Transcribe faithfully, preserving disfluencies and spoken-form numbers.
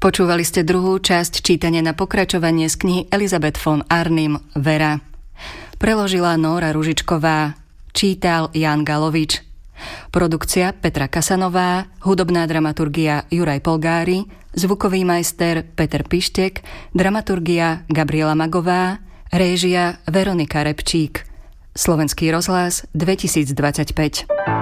Počúvali ste druhú časť čítania na pokračovanie z knihy Elizabeth von Arnim Vera. Preložila Nóra Ružičková, čítal Ján Galovič. Produkcia Petra Kasanová, hudobná dramaturgia Juraj Polgári, zvukový majster Peter Pištek, dramaturgia Gabriela Magová, réžia Veronika Repčík. Slovenský rozhlas dvetisícdvadsaťpäť.